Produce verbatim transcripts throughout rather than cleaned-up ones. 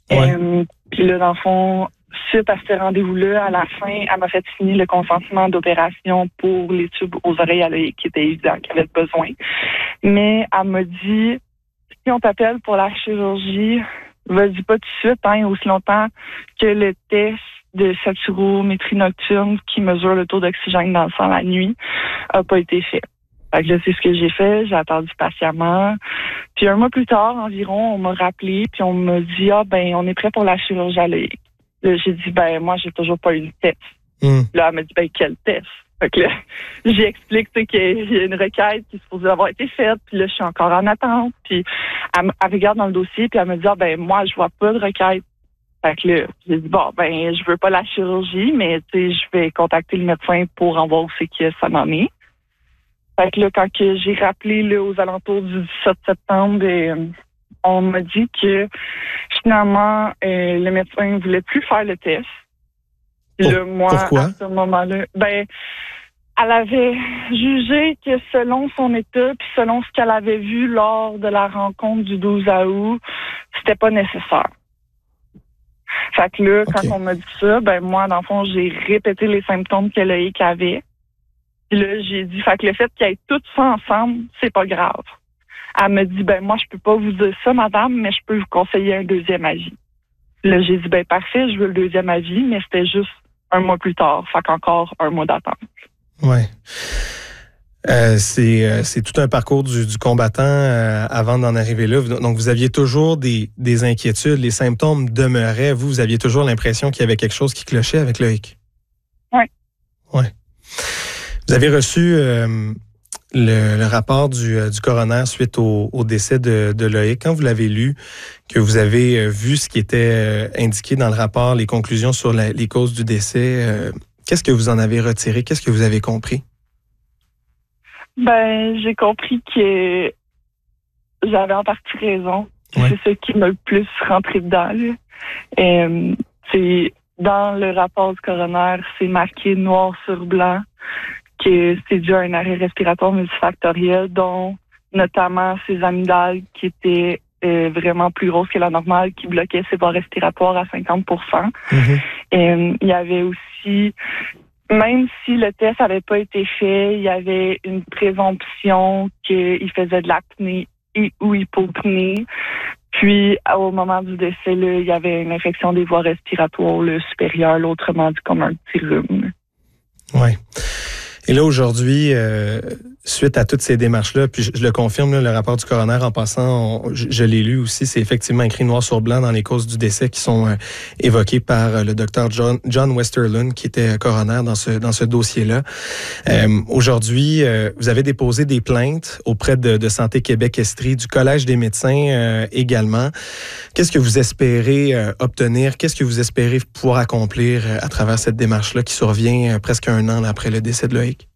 Ouais. Euh, puis là, dans le fond, suite à ce rendez-vous-là, à la fin, elle m'a fait signer le consentement d'opération pour les tubes aux oreilles à l'œil qui était évident qu'elle avait besoin. Mais elle m'a dit, si on t'appelle pour la chirurgie, vas-y pas tout de suite, hein, aussi longtemps que le test de saturométrie nocturne qui mesure le taux d'oxygène dans le sang la nuit a pas été fait. Fait que là, c'est ce que j'ai fait. J'ai attendu patiemment. Puis un mois plus tard, environ, on m'a rappelé puis on m'a dit, ah, ben, on est prêt pour la chirurgie à l'œil. Là, j'ai dit, ben, moi, j'ai toujours pas eu le test. Mm. Là, elle m'a dit, ben, quel test? Fait que là, j'explique qu'il y a une requête qui est supposée avoir été faite, puis là, je suis encore en attente. Puis elle, elle regarde dans le dossier, puis elle me dit, ah, ben, moi, je vois pas de requête. Fait que là, j'ai dit, bon, ben, je veux pas la chirurgie, mais, tu sais, je vais contacter le médecin pour en voir où c'est que ça m'en est. Fait que là, quand que j'ai rappelé, là, aux alentours du dix-sept septembre, euh, on m'a dit que, finalement, euh, le médecin ne voulait plus faire le test. Pour, là, moi, pourquoi? à ce moment-là, ben, elle avait jugé que selon son état puis selon ce qu'elle avait vu lors de la rencontre du douze août, c'était pas nécessaire. Fait que là, Okay. quand on m'a dit ça, ben moi, dans le fond, j'ai répété les symptômes qu'elle a eu qu'elle avait. Puis là, j'ai dit, fait que le fait qu'il y ait tout ça ensemble, c'est pas grave. Elle me dit, ben moi, je peux pas vous dire ça, madame, mais je peux vous conseiller un deuxième avis. Là, j'ai dit, ben parfait, je veux le deuxième avis, mais c'était juste un mois plus tard. Fait qu'encore un mois d'attente. Ouais. Euh, c'est, euh, c'est tout un parcours du, du combattant euh, avant d'en arriver là. Donc, vous aviez toujours des, des inquiétudes, les symptômes demeuraient. Vous, vous aviez toujours l'impression qu'il y avait quelque chose qui clochait avec Loïc. Oui. Oui. Vous avez reçu euh, le, le rapport du, du coroner suite au, au décès de, de Loïc. Quand vous l'avez lu, que vous avez vu ce qui était indiqué dans le rapport, les conclusions sur la, les causes du décès, euh, qu'est-ce que vous en avez retiré? Qu'est-ce que vous avez compris? Ben, j'ai compris que j'avais en partie raison. Ouais. C'est ça qui m'a le plus rentré dedans. Là. Euh, c'est dans le rapport du coroner, c'est marqué noir sur blanc que c'est dû à un arrêt respiratoire multifactoriel, dont notamment ses amygdales qui étaient euh, vraiment plus grosses que la normale, qui bloquaient ses voies respiratoires à cinquante pour cent. Mm-hmm. Euh, il y avait aussi, même si le test n'avait pas été fait, il y avait une présomption qu'il faisait de l'apnée et ou hypopnée. Puis, au moment du décès, là, il y avait une infection des voies respiratoires là, supérieures, là, autrement dit comme un petit rhume. Oui. Et là, aujourd'hui, euh, suite à toutes ces démarches-là, puis je, je le confirme, là, le rapport du coroner, en passant, on, je, je l'ai lu aussi, c'est effectivement écrit noir sur blanc dans les causes du décès qui sont euh, évoquées par euh, le docteur John, John Westerlund, qui était coroner dans ce, dans ce dossier-là. Euh, aujourd'hui, euh, vous avez déposé des plaintes auprès de, de Santé Québec-Estrie, du Collège des médecins euh, également. Qu'est-ce que vous espérez euh, obtenir? Qu'est-ce que vous espérez pouvoir accomplir euh, à travers cette démarche-là qui survient euh, presque un an là, après le décès de Loïc?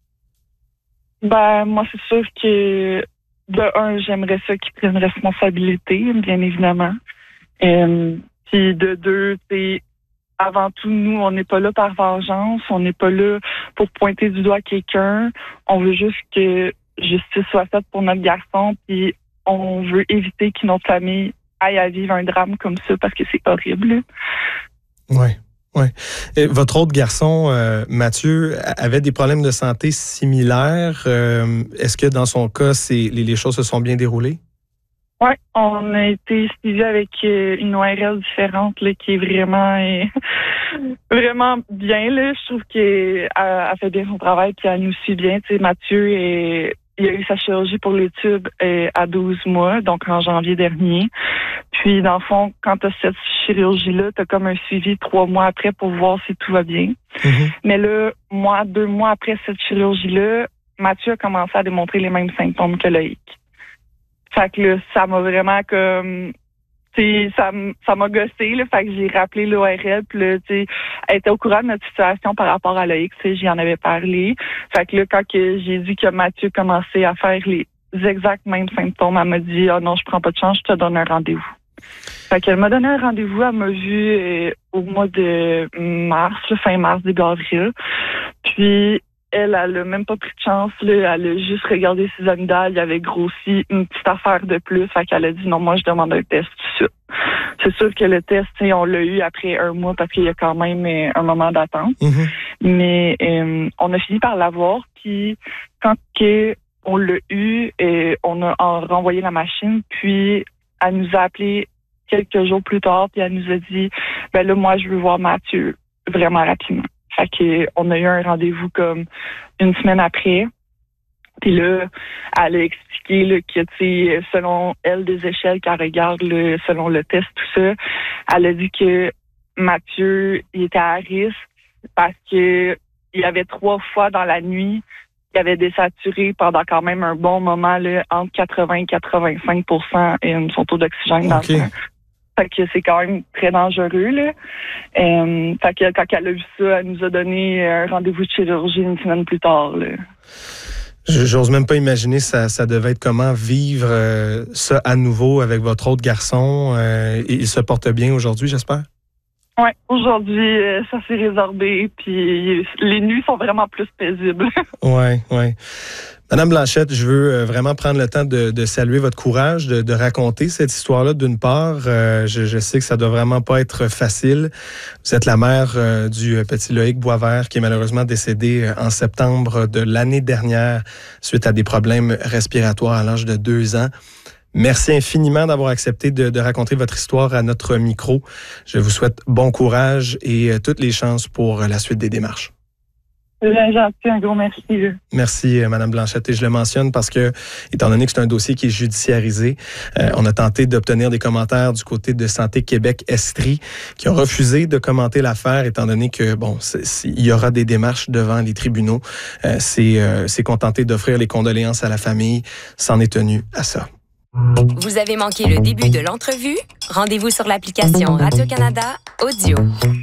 Ben, moi, c'est sûr que, de un, j'aimerais ça qu'ils prennent responsabilité, bien évidemment. Euh, puis de deux, c'est avant tout, nous, on n'est pas là par vengeance, on n'est pas là pour pointer du doigt quelqu'un. On veut juste que justice soit faite pour notre garçon, puis on veut éviter qu'une autre famille aille à vivre un drame comme ça parce que c'est horrible. Oui. Oui. Et votre autre garçon, euh, Mathieu, avait des problèmes de santé similaires. Euh, est-ce que dans son cas, c'est, les, les choses se sont bien déroulées? Oui, on a été suivis avec euh, une O R L différente là, qui est vraiment euh, vraiment bien. Là. Je trouve qu'elle a fait bien son travail et elle nous suit bien. Tu sais, Mathieu est il a eu sa chirurgie pour les tubes euh, à douze mois, donc en janvier dernier. Puis, dans le fond, quand tu as cette chirurgie-là, tu as comme un suivi trois mois après pour voir si tout va bien. Mm-hmm. Mais là, moi, deux mois après cette chirurgie-là, Mathieu a commencé à démontrer les mêmes symptômes que Loïc. Fait que là, ça m'a vraiment comme... T'sais, ça, ça m'a gossé, là, fait que j'ai rappelé l'O R L, puis là, t'sais, elle était au courant de notre situation par rapport à Loïc, j'y en avais parlé. Fait que là, quand que j'ai dit que Mathieu commençait à faire les exacts mêmes symptômes, elle m'a dit « Ah oh non, je prends pas de chance, je te donne un rendez-vous ». Fait qu'elle m'a donné un rendez-vous, elle m'a vu euh, au mois de mars, là, fin mars, début avril. Puis, elle, elle a même pas pris de chance. Là. Elle a juste regardé ses amygdales. Il y avait grossi une petite affaire de plus. Fait qu'elle a dit non, moi, je demande un test tout de suite. C'est sûr que le test, on l'a eu après un mois parce qu'il y a quand même euh, un moment d'attente. Mm-hmm. Mais euh, on a fini par l'avoir. Puis quand que on l'a eu, et on a renvoyé la machine. Puis elle nous a appelé quelques jours plus tard. Puis elle nous a dit, ben là, moi, je veux voir Mathieu vraiment rapidement. Fait qu'on a eu un rendez-vous comme une semaine après. Puis là, elle a expliqué là, que, tu sais, selon elle, des échelles qu'elle regarde, là, selon le test, tout ça, elle a dit que Mathieu, il était à risque parce que il y avait trois fois dans la nuit, il avait désaturé pendant quand même un bon moment, là, entre quatre-vingts et quatre-vingt-cinq pour cent et son taux d'oxygène dans okay. le sang. Fait que c'est quand même très dangereux, là. Euh, fait que quand elle a vu ça, elle nous a donné un rendez-vous de chirurgie une semaine plus tard, là. J'ose même pas imaginer ça, ça devait être comment vivre euh, ça à nouveau avec votre autre garçon. Euh, il se porte bien aujourd'hui, j'espère? Oui, aujourd'hui, euh, ça s'est résorbé, puis les nuits sont vraiment plus paisibles. Oui, oui. Madame Blanchette, je veux vraiment prendre le temps de, de saluer votre courage, de, de raconter cette histoire-là d'une part. Euh, je, je sais que ça doit vraiment pas être facile. Vous êtes la mère euh, du petit Loïc Boisvert qui est malheureusement décédé en septembre de l'année dernière suite à des problèmes respiratoires à l'âge de deux ans. Merci infiniment d'avoir accepté de, de raconter votre histoire à notre micro. Je vous souhaite bon courage et toutes les chances pour la suite des démarches. C'est bien gentil, un gros merci. Merci, Mme Blanchette. Et je le mentionne parce que, étant donné que c'est un dossier qui est judiciarisé, euh, on a tenté d'obtenir des commentaires du côté de Santé Québec-Estrie qui ont refusé de commenter l'affaire, étant donné que, bon, c'est, c'est, il y aura des démarches devant les tribunaux. Euh, c'est, euh, c'est contenté d'offrir les condoléances à la famille. S'en est tenu à ça. Vous avez manqué le début de l'entrevue? Rendez-vous sur l'application Radio-Canada Audio.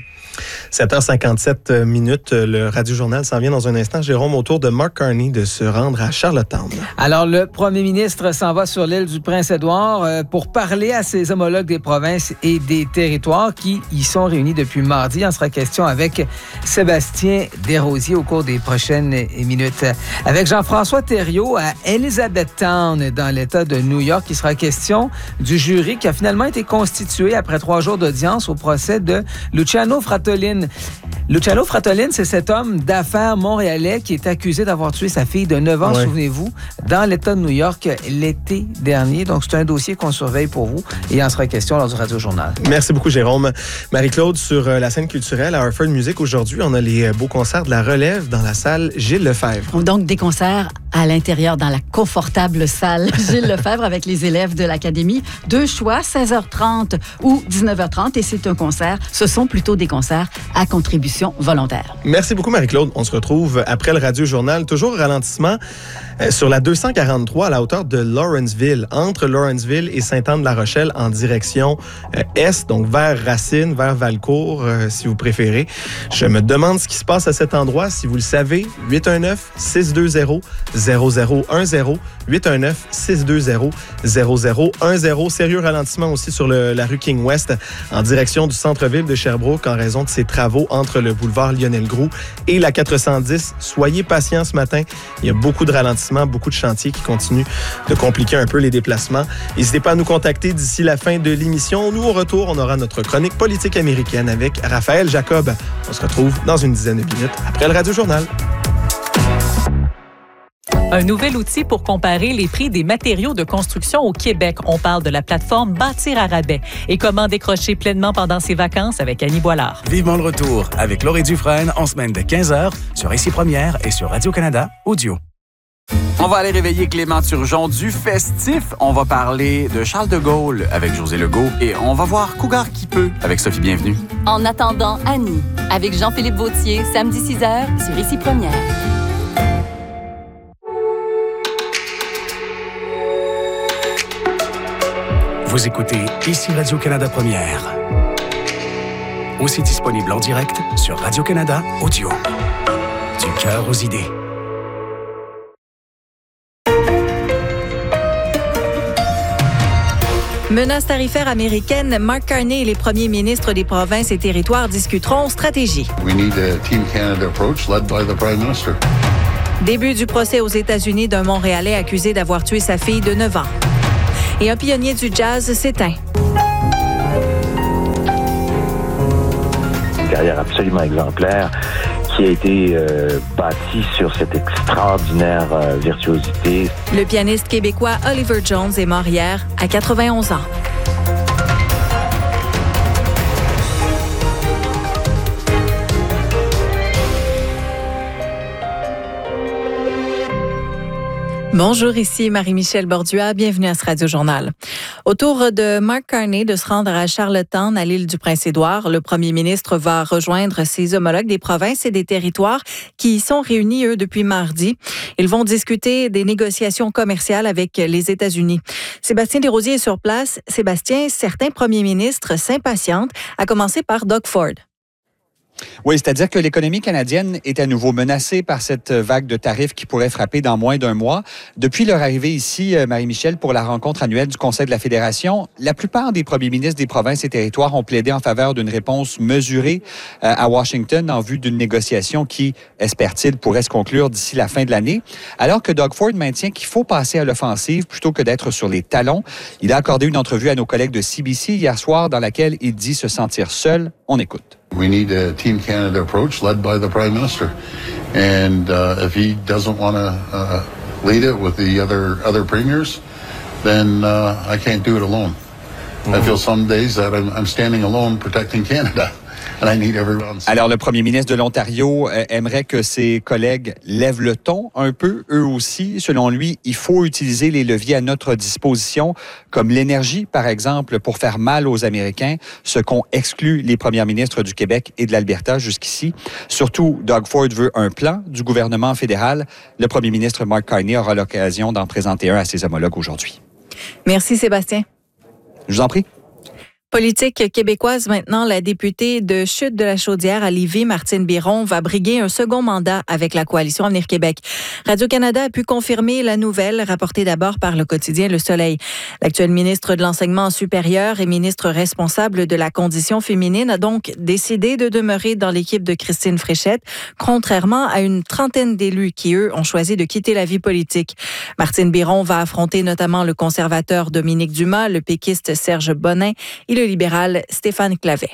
sept heures cinquante-sept minutes, le Radio-Journal s'en vient dans un instant. Jérôme, au tour de Mark Carney de se rendre à Charlottetown. Alors, le premier ministre s'en va sur l'île du Prince-Édouard euh, pour parler à ses homologues des provinces et des territoires qui y sont réunis depuis mardi. Il en sera question avec Sébastien Desrosiers au cours des prochaines minutes. Avec Jean-François Thériault à Elizabethtown, dans l'État de New York, il sera question du jury qui a finalement été constitué après trois jours d'audience au procès de Luciano Fratellin. Luciano Fratellin, c'est cet homme d'affaires montréalais qui est accusé d'avoir tué sa fille de neuf ans, ouais. Souvenez-vous, dans l'État de New York l'été dernier. Donc, c'est un dossier qu'on surveille pour vous et il en sera question lors du Radio-Journal. Merci beaucoup, Jérôme. Marie-Claude, sur la scène culturelle à Hartford Music, aujourd'hui, on a les beaux concerts de la relève dans la salle Gilles Lefebvre. Donc, des concerts à l'intérieur dans la confortable salle Gilles Lefebvre avec les élèves de l'Académie. Deux choix, seize heures trente ou dix-neuf heures trente. Et c'est un concert. Ce sont plutôt des concerts à contribution volontaire. Merci beaucoup, Marie-Claude. On se retrouve après le Radio-Journal. Toujours au ralentissement euh, sur la deux cent quarante-trois à la hauteur de Lawrenceville, entre Lawrenceville et Sainte-Anne-de-la-Rochelle en direction euh, est, donc vers Racine, vers Valcourt, euh, si vous préférez. Je me demande ce qui se passe à cet endroit. Si vous le savez, huit un neuf, six deux zéro, zéro zéro un zéro, huit un neuf, six deux zéro, zéro zéro un zéro. Sérieux ralentissement aussi sur le, la rue King-West en direction du centre-ville de Sherbrooke en raison de ces travaux entre le boulevard Lionel-Groulx et la quatre cent dix. Soyez patients ce matin. Il y a beaucoup de ralentissements, beaucoup de chantiers qui continuent de compliquer un peu les déplacements. N'hésitez pas à nous contacter d'ici la fin de l'émission. Nous, au retour, on aura notre chronique politique américaine avec Raphaël Jacob. On se retrouve dans une dizaine de minutes après le Radio-Journal. Un nouvel outil pour comparer les prix des matériaux de construction au Québec. On parle de la plateforme Bâtir à rabais et comment décrocher pleinement pendant ses vacances avec Annie Boilard. Vivement le retour avec Laurie Dufresne en semaine de quinze heures sur Ici Première et sur Radio-Canada Audio. On va aller réveiller Clément Turgeon du festif. On va parler de Charles de Gaulle avec José Legault et on va voir Cougar qui peut avec Sophie Bienvenue. En attendant, Annie avec Jean-Philippe Vautier, samedi six heures sur Ici Première. Vous écoutez Ici Radio-Canada Première. Aussi disponible en direct sur Radio-Canada Audio. Du cœur aux idées. Menace tarifaire américaine, Mark Carney et les premiers ministres des provinces et territoires discuteront stratégie. We need a Team Canada approach led by the Prime Minister. Début du procès aux États-Unis d'un Montréalais accusé d'avoir tué sa fille de neuf ans. Et un pionnier du jazz s'éteint. Une carrière absolument exemplaire qui a été euh, bâtie sur cette extraordinaire euh, virtuosité. Le pianiste québécois Oliver Jones est mort hier à quatre-vingt-onze ans. Bonjour, ici Marie-Michel Bordua. Bienvenue à ce Radio-Journal. Au tour de Mark Carney de se rendre à Charlottetown, à l'île du Prince-Édouard, le premier ministre va rejoindre ses homologues des provinces et des territoires qui y sont réunis, eux, depuis mardi. Ils vont discuter des négociations commerciales avec les États-Unis. Sébastien Desrosiers est sur place. Sébastien, certains premiers ministres s'impatientent, à commencer par Doug Ford. Oui, c'est-à-dire que l'économie canadienne est à nouveau menacée par cette vague de tarifs qui pourrait frapper dans moins d'un mois. Depuis leur arrivée ici, Marie-Michel, pour la rencontre annuelle du Conseil de la Fédération, la plupart des premiers ministres des provinces et territoires ont plaidé en faveur d'une réponse mesurée à Washington en vue d'une négociation qui, espère-t-il, pourrait se conclure d'ici la fin de l'année. Alors que Doug Ford maintient qu'il faut passer à l'offensive plutôt que d'être sur les talons. Il a accordé une entrevue à nos collègues de C B C hier soir dans laquelle il dit se sentir seul. On écoute. We need a Team Canada approach led by the Prime Minister. And uh, if he doesn't want to uh, lead it with the other other premiers, then uh, I can't do it alone. Mm-hmm. I feel some days that I'm, I'm standing alone protecting Canada. And I need everyone. Alors, le premier ministre de l'Ontario euh, aimerait que ses collègues lèvent le ton un peu, eux aussi. Selon lui, il faut utiliser les leviers à notre disposition, comme l'énergie, par exemple, pour faire mal aux Américains, ce qu'ont exclu les premiers ministres du Québec et de l'Alberta jusqu'ici. Surtout, Doug Ford veut un plan du gouvernement fédéral. Le premier ministre Mark Carney aura l'occasion d'en présenter un à ses homologues aujourd'hui. Merci, Sébastien. Je vous en prie. Politique québécoise maintenant, la députée de Chute de la Chaudière à Lévis, Martine Biron, va briguer un second mandat avec la Coalition Avenir Québec. Radio-Canada a pu confirmer la nouvelle, rapportée d'abord par le quotidien Le Soleil. L'actuelle ministre de l'Enseignement supérieur et ministre responsable de la condition féminine a donc décidé de demeurer dans l'équipe de Christine Fréchette, contrairement à une trentaine d'élus qui, eux, ont choisi de quitter la vie politique. Martine Biron va affronter notamment le conservateur Dominique Dumas, le péquiste Serge Bonin et le libéral Stéphane Clavet.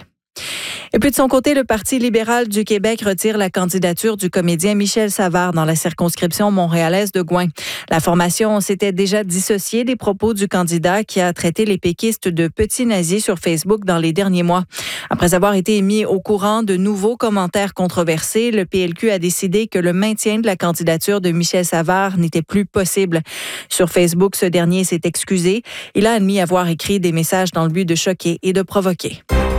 Et puis de son côté, le Parti libéral du Québec retire la candidature du comédien Michel Savard dans la circonscription montréalaise de Gouin. La formation s'était déjà dissociée des propos du candidat qui a traité les péquistes de petits nazis sur Facebook dans les derniers mois. Après avoir été mis au courant de nouveaux commentaires controversés, le P L Q a décidé que le maintien de la candidature de Michel Savard n'était plus possible. Sur Facebook, ce dernier s'est excusé. Il a admis avoir écrit des messages dans le but de choquer et de provoquer.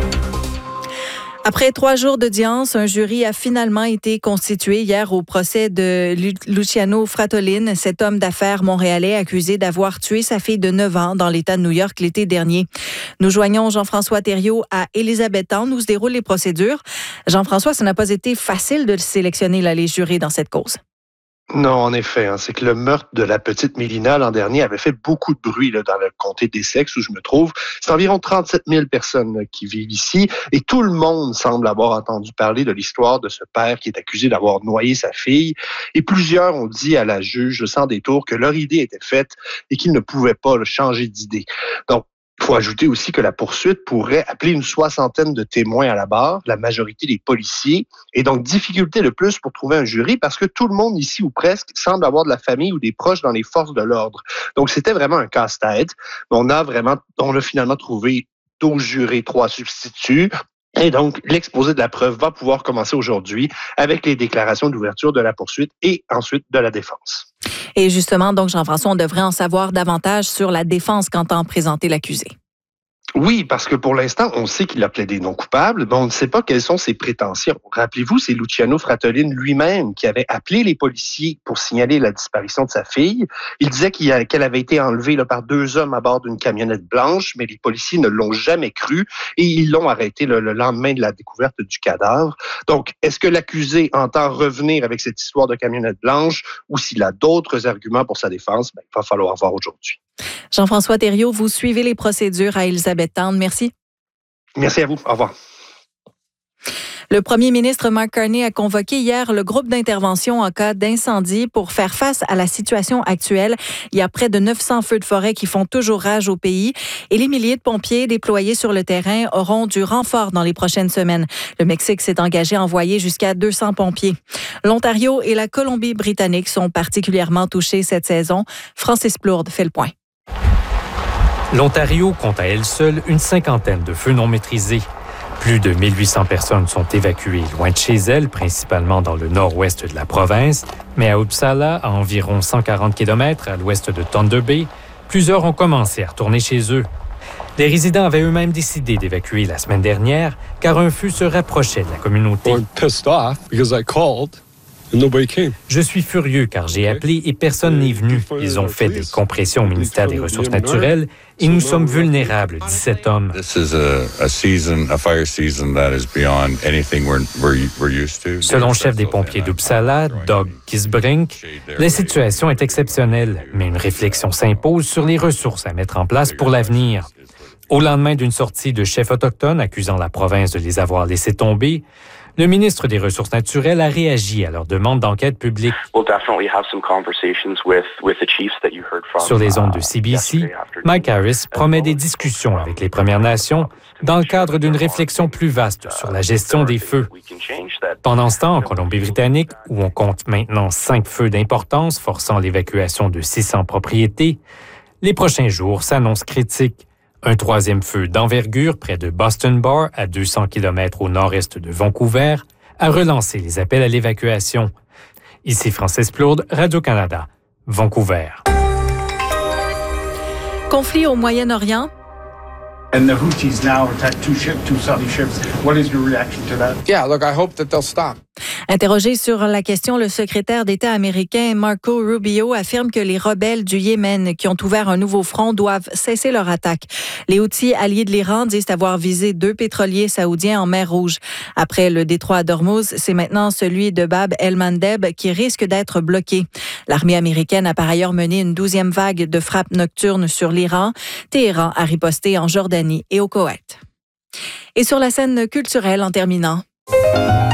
Après trois jours d'audience, un jury a finalement été constitué hier au procès de Luciano Fratellin, cet homme d'affaires montréalais accusé d'avoir tué sa fille de neuf ans dans l'État de New York l'été dernier. Nous joignons Jean-François Thériault à Élisabethtown où se déroulent les procédures. Jean-François, ça n'a pas été facile de sélectionner là, les jurés dans cette cause. Non, en effet, hein, c'est que le meurtre de la petite Mélina l'an dernier avait fait beaucoup de bruit là, dans le comté d'Essex où je me trouve. C'est environ trente-sept mille personnes là, qui vivent ici et tout le monde semble avoir entendu parler de l'histoire de ce père qui est accusé d'avoir noyé sa fille. Et plusieurs ont dit à la juge sans détour que leur idée était faite et qu'ils ne pouvaient pas là, changer d'idée. Donc, il faut ajouter aussi que la poursuite pourrait appeler une soixantaine de témoins à la barre, la majorité des policiers, et donc difficulté de plus pour trouver un jury parce que tout le monde ici ou presque semble avoir de la famille ou des proches dans les forces de l'ordre. Donc c'était vraiment un casse-tête. On a vraiment, on a finalement trouvé douze jurés, trois substituts. Et donc, l'exposé de la preuve va pouvoir commencer aujourd'hui avec les déclarations d'ouverture de la poursuite et ensuite de la défense. Et justement, donc, Jean-François, on devrait en savoir davantage sur la défense qu'entend présenter l'accusé. Oui, parce que pour l'instant, on sait qu'il a plaidé non coupable, mais on ne sait pas quelles sont ses prétentions. Rappelez-vous, c'est Luciano Fratellin lui-même qui avait appelé les policiers pour signaler la disparition de sa fille. Il disait qu'il a, qu'elle avait été enlevée là, par deux hommes à bord d'une camionnette blanche, mais les policiers ne l'ont jamais cru et ils l'ont arrêté le, le lendemain de la découverte du cadavre. Donc, est-ce que l'accusé entend revenir avec cette histoire de camionnette blanche ou s'il a d'autres arguments pour sa défense? Ben, il va falloir voir aujourd'hui. Jean-François Thériault, vous suivez les procédures à Élisabethtown. Merci. Merci à vous. Au revoir. Le premier ministre Mark Carney a convoqué hier le groupe d'intervention en cas d'incendie pour faire face à la situation actuelle. Il y a près de neuf cents feux de forêt qui font toujours rage au pays et les milliers de pompiers déployés sur le terrain auront du renfort dans les prochaines semaines. Le Mexique s'est engagé à envoyer jusqu'à deux cents pompiers. L'Ontario et la Colombie-Britannique sont particulièrement touchés cette saison. Francis Plourde fait le point. L'Ontario compte à elle seule une cinquantaine de feux non maîtrisés. Plus de mille huit cents personnes sont évacuées loin de chez elles, principalement dans le nord-ouest de la province, mais à Uppsala, à environ cent quarante kilomètres à l'ouest de Thunder Bay, plusieurs ont commencé à retourner chez eux. Les résidents avaient eux-mêmes décidé d'évacuer la semaine dernière, car un feu se rapprochait de la communauté. Je suis furieux car j'ai appelé et personne n'est venu. Ils ont fait des compressions au ministère des Ressources naturelles et nous sommes vulnérables, dit cet homme. Selon le chef des pompiers d'Uppsala, Doug Kisbrink, la situation est exceptionnelle, mais une réflexion s'impose sur les ressources à mettre en place pour l'avenir. Au lendemain d'une sortie de chefs autochtones accusant la province de les avoir laissés tomber, le ministre des Ressources naturelles a réagi à leur demande d'enquête publique. Sur les ondes de C B C, Mike Harris promet des discussions avec les Premières Nations dans le cadre d'une réflexion plus vaste sur la gestion des feux. Pendant ce temps, en Colombie-Britannique, où on compte maintenant cinq feux d'importance forçant l'évacuation de six cents propriétés, les prochains jours s'annoncent critiques. Un troisième feu d'envergure près de Boston Bar, à deux cents kilomètres au nord-est de Vancouver, a relancé les appels à l'évacuation. Ici Francis Plourde, Radio-Canada, Vancouver. Conflit au Moyen-Orient. And the Houthis now attacked two ships, two Saudi ships. What is your reaction to that? Yeah, look, I hope that they'll stop. Interrogé sur la question, le secrétaire d'État américain Marco Rubio affirme que les rebelles du Yémen qui ont ouvert un nouveau front doivent cesser leur attaque. Les Houthis, alliés de l'Iran, disent avoir visé deux pétroliers saoudiens en mer Rouge. Après le détroit d'Ormuz, c'est maintenant celui de Bab el-Mandeb qui risque d'être bloqué. L'armée américaine a par ailleurs mené une douzième vague de frappes nocturnes sur l'Iran. Téhéran a riposté en Jordanie et au Koweït. Et sur la scène culturelle en terminant.